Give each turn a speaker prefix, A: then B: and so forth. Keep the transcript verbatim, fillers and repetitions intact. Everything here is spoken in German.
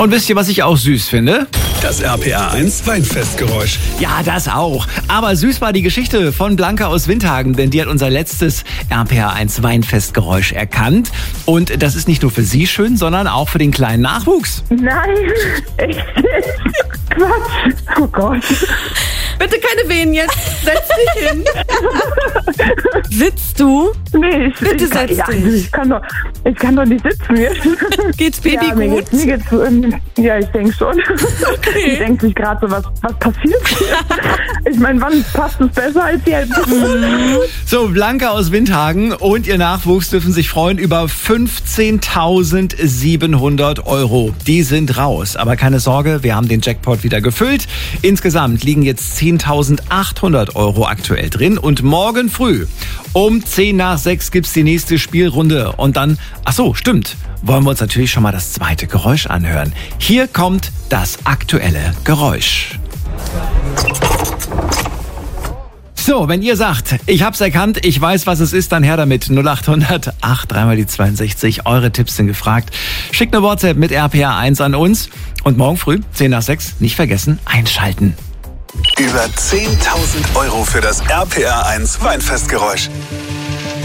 A: Und wisst ihr, was ich auch süß finde?
B: Das R P R eins Weinfestgeräusch.
A: Ja, das auch. Aber süß war die Geschichte von Blanca aus Windhagen, denn die hat unser letztes R P R eins Weinfestgeräusch erkannt. Und das ist nicht nur für sie schön, sondern auch für den kleinen Nachwuchs.
C: Nein, echt? Quatsch. Oh Gott.
D: Bitte keine Wehen jetzt. Setz dich hin. Sitzt du?
C: Nee, ich,
D: Bitte
C: ich, kann,
D: setz
C: ja,
D: dich.
C: ich, kann doch, ich kann doch nicht sitzen.
D: Geht's Baby
C: ja, mir
D: gut?
C: Geht's, mir geht's, ähm, ja, ich denke schon.
D: Okay.
C: Ich denke sich gerade so, was, was passiert hier? Ich meine, wann passt es besser als jetzt?
A: So, Blanca aus Windhagen und ihr Nachwuchs dürfen sich freuen über fünfzehntausendsiebenhundert Euro. Die sind raus. Aber keine Sorge, wir haben den Jackpot wieder gefüllt. Insgesamt liegen jetzt zehntausendachthundert Euro aktuell drin. Und morgen früh um zehn nach sechs gibt's die nächste Spielrunde. Und dann, ach so, stimmt, wollen wir uns natürlich schon mal das zweite Geräusch anhören. Hier kommt das aktuelle Geräusch. So, wenn ihr sagt, ich hab's erkannt, ich weiß, was es ist, dann her damit. null acht hundert acht dreimal die zweiundsechzig. Eure Tipps sind gefragt. Schickt eine WhatsApp mit R P R eins an uns. Und morgen früh, zehn nach sechs, nicht vergessen, einschalten.
B: Über zehntausend Euro für das R P R eins Weinfestgeräusch.